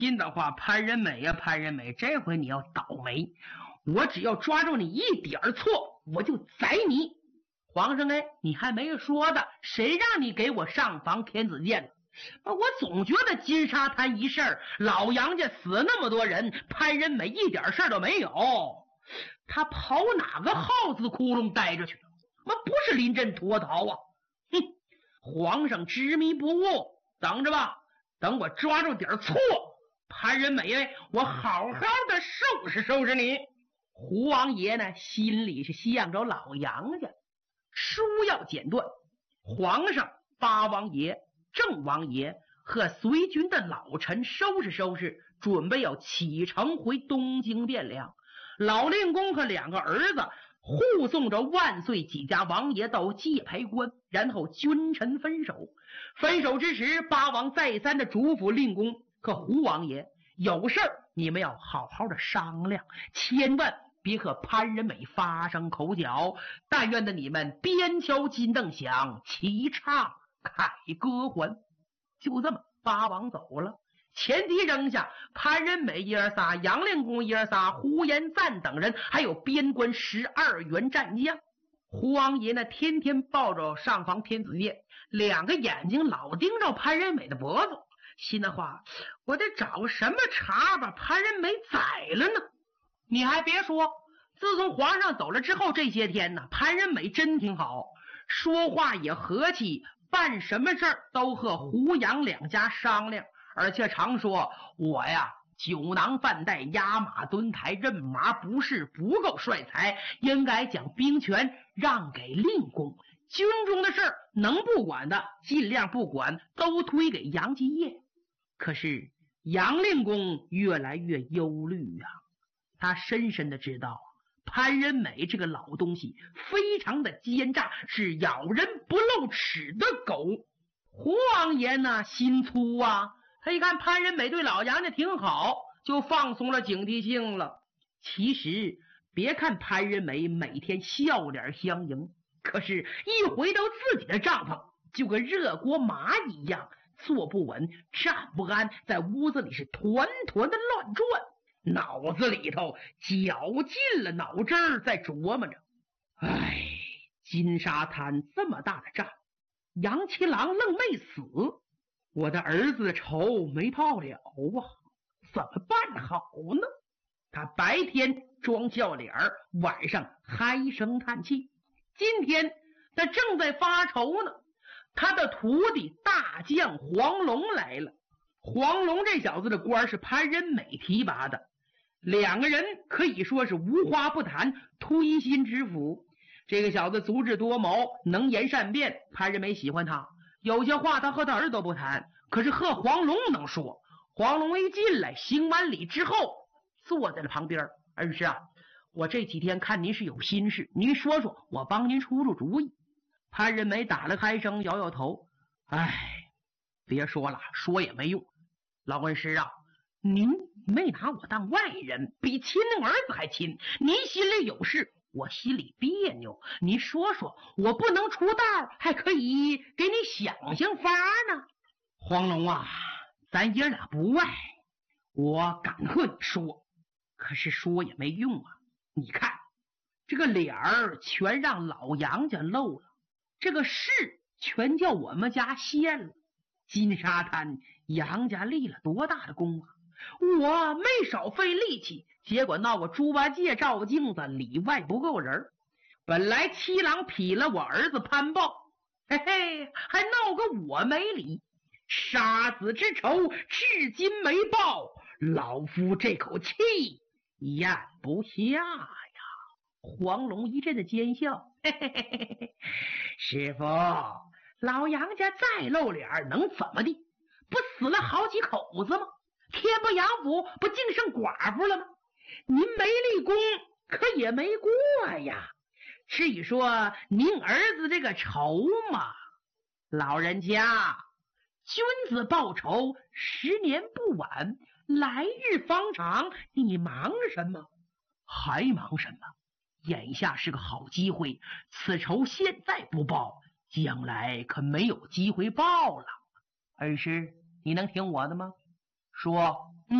听的话，潘仁美呀，潘仁美，这回你要倒霉，我只要抓住你一点错，我就宰你。皇上哎，你还没说的，谁让你给我上房天子剑了？我总觉得金沙滩一事，老杨家死那么多人，潘仁美一点事儿都没有。他跑哪个耗子窟窿待着去了？不是临阵脱逃啊！哼，皇上执迷不悟，等着吧，等我抓住点错，潘仁美我好好的收拾收拾你。胡王爷呢，心里是向着老杨家。书要剪断，皇上、八王爷、郑王爷和随军的老臣收拾收拾，准备要启程回东京汴梁。老令公和两个儿子护送着万岁几家王爷到界牌关，然后君臣分手。分手之时，八王再三的嘱咐令公和胡王爷，有事儿你们要好好的商量，千万别和潘仁美发生口角，但愿的你们边敲金镫响，齐唱凯歌还。就这么，八王走了，前蹄扔下潘仁美一儿仨，杨令公一儿仨，呼延赞等人，还有边关12员战将。胡王爷呢，天天抱着上房天子剑，两个眼睛老盯着潘仁美的脖子，心的话，我得找什么茬把潘仁美宰了呢？你还别说，自从皇上走了之后，这些天呢，潘仁美真挺好，说话也和气，办什么事儿都和胡杨两家商量，而且常说我呀酒囊饭袋，压马蹲台，任马不是不够帅才，应该将兵权让给令公，军中的事儿能不管的尽量不管，都推给杨继业。可是杨令公越来越忧虑啊，他深深的知道潘仁美这个老东西非常的奸诈，是咬人不露齿的狗。胡王爷呢心粗啊，他一看潘仁美对老杨家挺好，就放松了警惕性了。其实别看潘仁美每天笑脸相迎，可是一回到自己的帐篷，就跟热锅蚂蚁一样，坐不稳，站不安，在屋子里是团团的乱转，脑子里头绞尽了脑汁儿，在琢磨着，哎，金沙滩这么大的仗，杨七郎愣没死，我的儿子的仇没报了啊，怎么办好呢？他白天装笑脸，晚上唉声叹气。今天他正在发愁呢，他的徒弟大将黄龙来了。黄龙这小子的官是潘仁美提拔的，两个人可以说是无话不谈，推心置腹。这个小子足智多谋，能言善辩，潘仁美喜欢他。有些话他和他儿子都不谈，可是和黄龙能说。黄龙一进来，行完礼之后，坐在了旁边。恩师啊，我这几天看您是有心事，您说说，我帮您出出主意。潘仁美打了开声，摇摇头，哎，别说了，说也没用。老恩师啊，您没拿我当外人，比亲的儿子还亲，您心里有事，我心里别扭，您说说，我不能出道，还可以给你想想法呢。黄龙啊，咱爷俩不外，我敢和你说，可是说也没用啊。你看这个脸儿全让老杨家露了，这个事全叫我们家陷了。金沙滩杨家立了多大的功啊，我没少费力气，结果闹个猪八戒照镜子，里外不够人。本来七郎劈了我儿子潘豹，嘿嘿，还闹个我没理，杀子之仇至今没报，老夫这口气咽不下呀。黄龙一阵的奸笑，嘿嘿嘿嘿嘿，师傅，老杨家再露脸能怎么地？不死了好几口子吗？天不阳府不净剩寡妇了吗？您没立功，可也没过呀。至于说您儿子这个仇嘛，老人家，君子报仇10年不晚，来日方长，你忙什么？还忙什么？眼下是个好机会，此仇现在不报，将来可没有机会报了。恩师，你能听我的吗？说。